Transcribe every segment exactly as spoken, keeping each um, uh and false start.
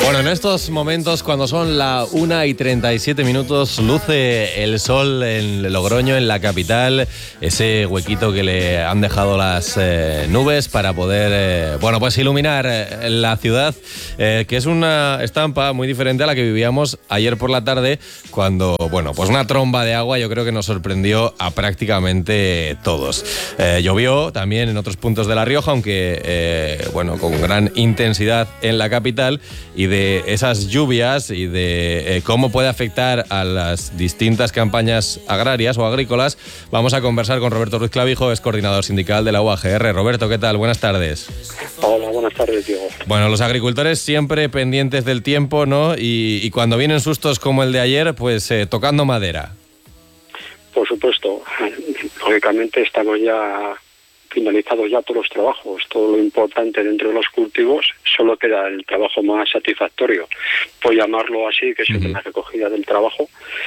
Bueno, en estos momentos, cuando son la una y treinta y siete minutos, luce el sol en Logroño, en la capital, ese huequito que le han dejado las eh, nubes para poder, eh, bueno, pues iluminar eh, la ciudad, eh, que es una estampa muy diferente a la que vivíamos ayer por la tarde, cuando, bueno, pues una tromba de agua yo creo que nos sorprendió a prácticamente todos. Eh, llovió también en otros puntos de La Rioja, aunque, eh, bueno, con gran intensidad en la capital, y de esas lluvias y de eh, cómo puede afectar a las distintas campañas agrarias o agrícolas, vamos a conversar con Roberto Ruiz Clavijo, es coordinador sindical de la U A G R. Roberto, ¿qué tal? Buenas tardes. Hola, buenas tardes, Diego. Bueno, los agricultores siempre pendientes del tiempo, ¿no? Y, y cuando vienen sustos como el de ayer, pues eh, tocando madera. Por supuesto. Lógicamente estamos ya finalizados ya todos los trabajos, todo lo importante dentro de los cultivos, solo queda el trabajo más satisfactorio, por llamarlo así, que es uh-huh. la recogida del trabajo,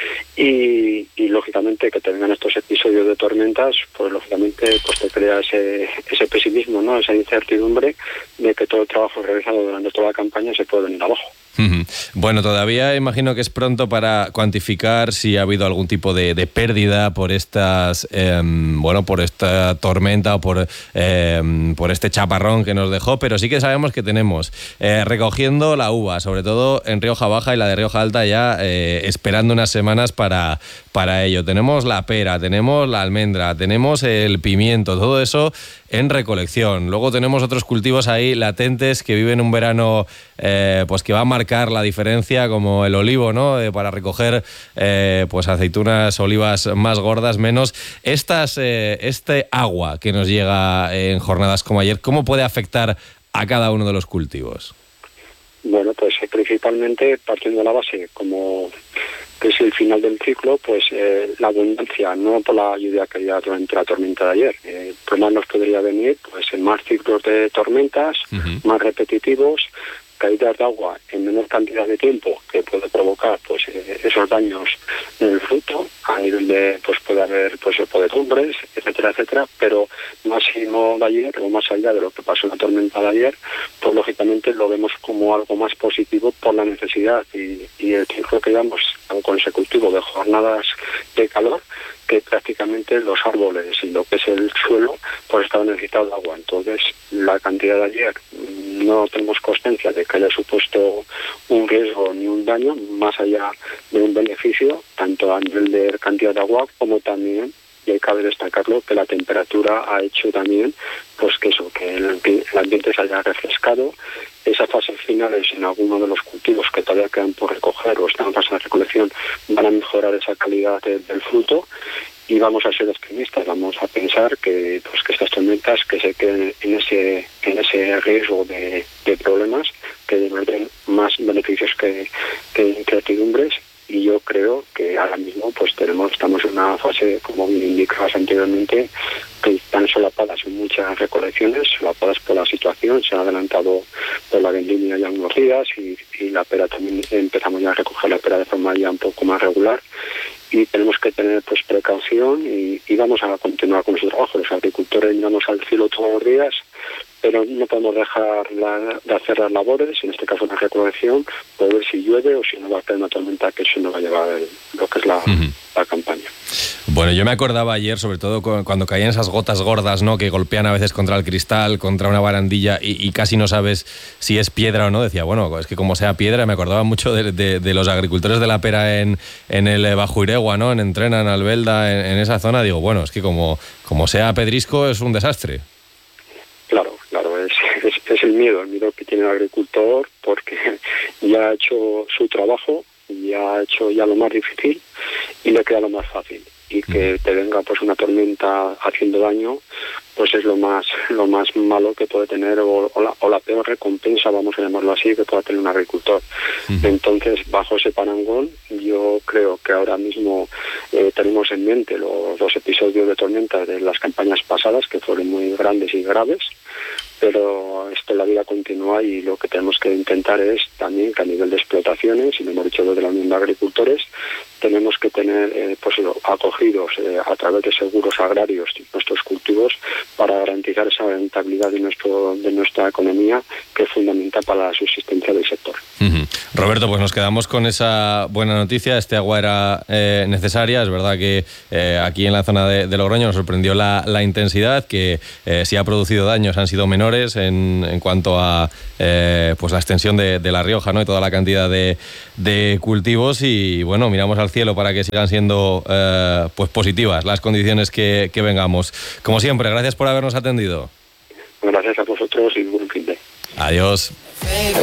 y, y lógicamente que te vengan estos episodios de tormentas, pues lógicamente pues te crea ese, ese pesimismo, ¿no? Esa incertidumbre de que todo el trabajo realizado durante toda la campaña se puede venir abajo. Uh-huh. Bueno, todavía imagino que es pronto para cuantificar si ha habido algún tipo de, de pérdida por estas, eh, bueno, por esta tormenta o por, eh, por este chaparrón que nos dejó, pero sí que sabemos que tenemos eh, recogiendo la uva, sobre todo en Rioja Baja y la de Rioja Alta, ya eh, esperando unas semanas para, para ello. Tenemos la pera, tenemos la almendra, tenemos el pimiento, todo eso en recolección. Luego tenemos otros cultivos ahí latentes que viven un verano eh, pues que va a marcar la diferencia, como el olivo, ¿no? Eh, para recoger eh, pues aceitunas, olivas más gordas, menos. Estas, eh, este agua que nos llega en jornadas como ayer, ¿cómo puede afectar a cada uno de los cultivos? Bueno, pues eh, principalmente partiendo de la base, como que es el final del ciclo, pues eh, la abundancia, no por la lluvia que había durante la tormenta de ayer. Eh, el problema nos podría venir pues en más ciclos de tormentas, uh-huh. más repetitivos, caídas de agua en menor cantidad de tiempo, que puede provocar pues eh, esos daños en el fruto, a nivel de, pues puede haber pues podredumbres, etcétera, etcétera, pero máximo de ayer, o más allá de lo que pasó en la tormenta de ayer, pues lógicamente lo vemos como algo más positivo por la necesidad y, y el ciclo que llevamos consecutivo de jornadas de calor, que prácticamente los árboles y lo que es el suelo pues estaban necesitados de agua. Entonces la cantidad de ayer no tenemos constancia de que haya supuesto un riesgo ni un daño, más allá de un beneficio, tanto a nivel de cantidad de agua como también, y hay que destacarlo, que la temperatura ha hecho también pues que eso, que el, el ambiente se haya refrescado. Esas fases finales en algunos de los cultivos que todavía quedan por recoger o están en fase de recolección van a mejorar esa calidad de, del fruto, y vamos a ser optimistas, vamos a pensar que pues que estas tormentas que se queden en ese en ese riesgo de, de problemas, que den más beneficios que, que incertidumbres. Y yo creo que ahora mismo pues tenemos estamos en una fase, como bien indicabas anteriormente, que están solapadas en muchas recolecciones, solapadas por la situación. Se ha adelantado por la vendimia ya unos días, y, y la pera también empezamos ya a recoger la pera de forma ya un poco más regular, y tenemos que tener pues precaución y, y vamos a continuar con nuestro trabajo. Los agricultores miramos al cielo todos los días, pero no podemos dejar la, de hacer las labores, en este caso la recolección, por ver si llueve o si no va a caer una tormenta, que eso no va a llevar el, lo que es la, uh-huh. la campaña. Bueno, yo me acordaba ayer, sobre todo cuando caían esas gotas gordas, ¿no?, que golpean a veces contra el cristal, contra una barandilla, y, y casi no sabes si es piedra o no. Decía, bueno, es que como sea piedra, me acordaba mucho de, de, de los agricultores de la pera en, en el Bajo Iregua, ¿no?, en Entrena, en Albelda, en, en esa zona. Digo, bueno, es que como, como sea pedrisco es un desastre. Claro, claro, es, es, es el miedo, el miedo que tiene el agricultor, porque ya ha hecho su trabajo, ya ha hecho ya lo más difícil y le queda lo más fácil. Y que te venga pues una tormenta haciendo daño, pues es lo más lo más malo que puede tener, o, o, la, o la peor recompensa, vamos a llamarlo así, que pueda tener un agricultor. Uh-huh. Entonces, bajo ese parangón, yo creo que ahora mismo eh, tenemos en mente los dos episodios de tormenta de las campañas pasadas, que fueron muy grandes y graves, pero esto la vida continúa y lo que tenemos que intentar es también que a nivel de explotaciones, y lo hemos dicho desde la Unión de Agricultores, tenemos que tener eh, pues acogidos eh, a través de seguros agrarios nuestros cultivos para garantizar esa rentabilidad de nuestro de nuestra economía, que es fundamental para la subsistencia del sector. Uh-huh. Roberto, pues nos quedamos con esa buena noticia. Este agua era eh, necesaria. Es verdad que eh, aquí en la zona de, de Logroño nos sorprendió la, la intensidad, que eh, si ha producido daños han sido menores en, en cuanto a eh, pues la extensión de, de La Rioja, ¿no? Y toda la cantidad de, de cultivos. Y bueno, miramos al cielo para que sigan siendo eh, pues positivas las condiciones que, que vengamos. Como siempre, gracias por habernos atendido. Gracias a vosotros y buen fin de. Adiós.